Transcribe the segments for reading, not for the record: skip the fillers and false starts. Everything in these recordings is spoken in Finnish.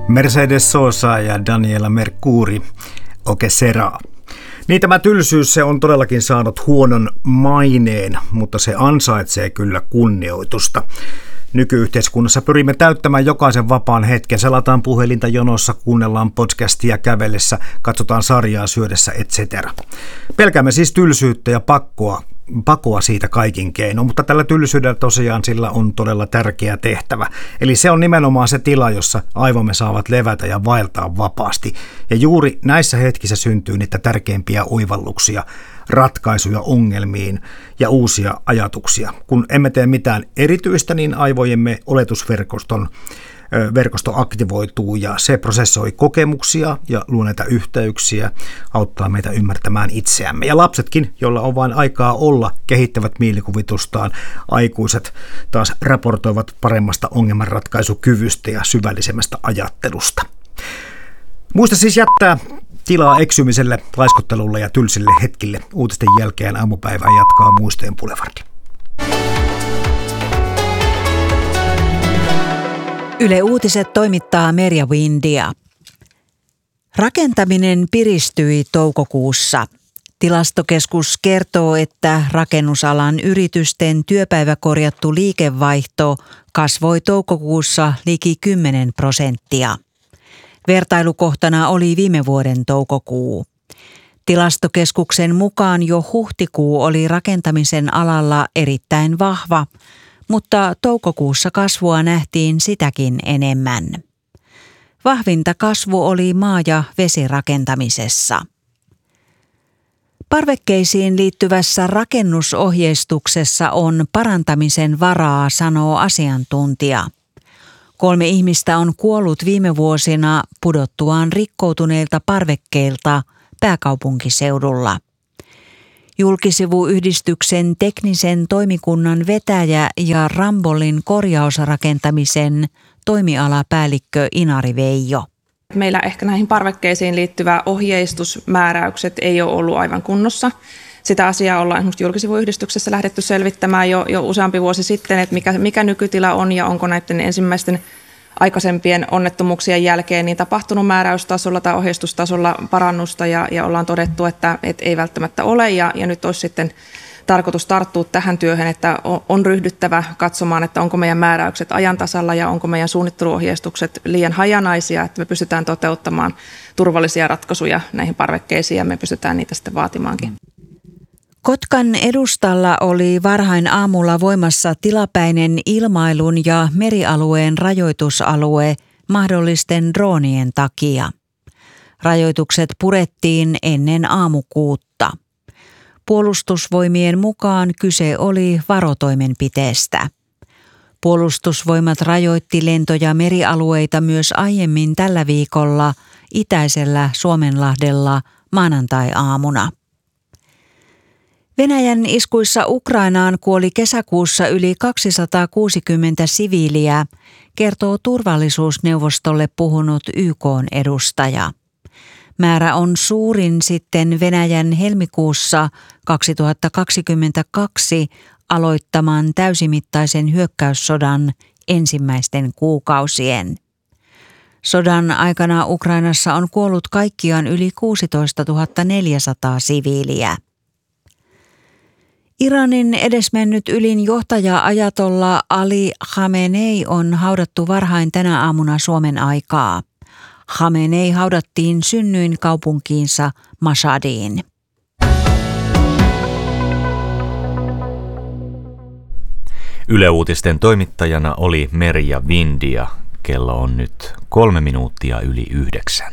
Mercedes Sosa ja Daniela Mercuri, Oke Sera. Niin tämä tylsyys se on todellakin saanut huonon maineen, mutta se ansaitsee kyllä kunnioitusta. Nykyyhteiskunnassa pyrimme täyttämään jokaisen vapaan hetken. Selataan puhelinta jonossa, kuunnellaan podcastia kävellessä, katsotaan sarjaa syödessä, etc. Pelkäämme siis tylsyyttä ja pakoa siitä kaikin keinoin, mutta tällä tylsyydellä tosiaan sillä on todella tärkeä tehtävä. Eli se on nimenomaan se tila, jossa aivomme saavat levätä ja vaeltaa vapaasti. Ja juuri näissä hetkissä syntyy niitä tärkeimpiä oivalluksia, ratkaisuja ongelmiin ja uusia ajatuksia. Kun emme tee mitään erityistä, niin aivojemme oletusverkosto aktivoituu ja se prosessoi kokemuksia ja luo näitä yhteyksiä, auttaa meitä ymmärtämään itseämme. Ja lapsetkin, joilla on vain aikaa olla, kehittävät mielikuvitustaan. Aikuiset taas raportoivat paremmasta ongelmanratkaisukyvystä ja syvällisemmästä ajattelusta. Muista siis jättää tilaa eksymiselle, laiskottelulle ja tylsille hetkille. Uutisten jälkeen aamupäivää jatkaa Muistojen Boulevard. Yle Uutiset toimittaa Merja Windia. Rakentaminen piristyi toukokuussa. Tilastokeskus kertoo, että rakennusalan yritysten työpäiväkorjattu liikevaihto kasvoi toukokuussa liki 10%. Vertailukohtana oli viime vuoden toukokuu. Tilastokeskuksen mukaan jo huhtikuu oli rakentamisen alalla erittäin vahva, mutta toukokuussa kasvua nähtiin sitäkin enemmän. Vahvinta kasvu oli maa- ja vesirakentamisessa. Parvekkeisiin liittyvässä rakennusohjeistuksessa on parantamisen varaa, sanoo asiantuntija. 3 ihmistä on kuollut viime vuosina pudottuaan rikkoutuneilta parvekkeilta pääkaupunkiseudulla. Julkisivuyhdistyksen teknisen toimikunnan vetäjä ja Rambollin korjausrakentamisen toimialapäällikkö Inari Veijo. Meillä ehkä näihin parvekkeisiin liittyvä ohjeistusmääräykset ei ole ollut aivan kunnossa. Sitä asiaa ollaan esimerkiksi julkisivuyhdistyksessä lähdetty selvittämään jo useampi vuosi sitten, että mikä nykytila on ja onko näiden ensimmäisten aikaisempien onnettomuuksien jälkeen niin tapahtunut määräystasolla tai ohjeistustasolla parannusta ja ollaan todettu, että ei välttämättä ole ja nyt olisi sitten tarkoitus tarttua tähän työhön, että on ryhdyttävä katsomaan, että onko meidän määräykset ajan tasalla ja onko meidän suunnitteluohjeistukset liian hajanaisia, että me pystytään toteuttamaan turvallisia ratkaisuja näihin parvekkeisiin ja me pystytään niitä sitten vaatimaankin. Kotkan edustalla oli varhain aamulla voimassa tilapäinen ilmailun ja merialueen rajoitusalue mahdollisten droonien takia. Rajoitukset purettiin ennen aamukuutta. Puolustusvoimien mukaan kyse oli varotoimenpiteestä. Puolustusvoimat rajoitti lento- ja merialueita myös aiemmin tällä viikolla itäisellä Suomenlahdella maanantai-aamuna. Venäjän iskuissa Ukrainaan kuoli kesäkuussa yli 260 siviiliä, kertoo turvallisuusneuvostolle puhunut YK:n edustaja. Määrä on suurin sitten Venäjän helmikuussa 2022 aloittaman täysimittaisen hyökkäyssodan ensimmäisten kuukausien. Sodan aikana Ukrainassa on kuollut kaikkiaan yli 16 400 siviiliä. Iranin edesmennyt ylin johtaja ajatolla Ali Khamenei on haudattu varhain tänä aamuna Suomen aikaa. Khamenei haudattiin synnyinkaupunkiinsa Mashhadiin. Yle Uutisten toimittajana oli Merja Windia. Kello on nyt 3 minuuttia yli 9.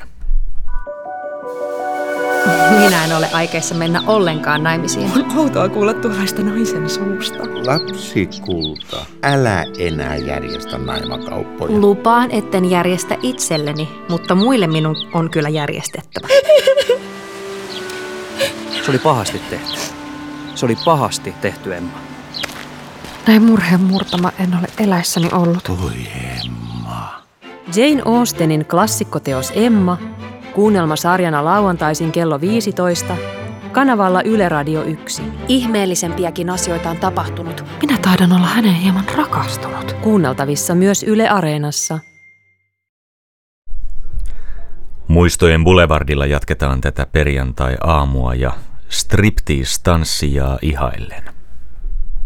Minä en ole aikeissa mennä ollenkaan naimisiin. On outoa kuulla tuollaista naisen suusta. Lapsikulta, älä enää järjestä naimakauppoja. Lupaan, etten järjestä itselleni, mutta muille minun on kyllä järjestettävä. Se oli pahasti tehty. Se oli pahasti tehty, Emma. Näin murheen murtama en ole eläissäni ollut. Oi Emma. Jane Austenin klassikkoteos Emma, kuunnelma sarjana lauantaisin kello 15, kanavalla Yle Radio 1. Ihmeellisempiäkin asioita on tapahtunut. Minä taidan olla hänen hieman rakastunut. Kuunneltavissa myös Yle Areenassa. Muistojen Boulevardilla jatketaan tätä perjantai-aamua ja striptease-tanssijaa ihaillen.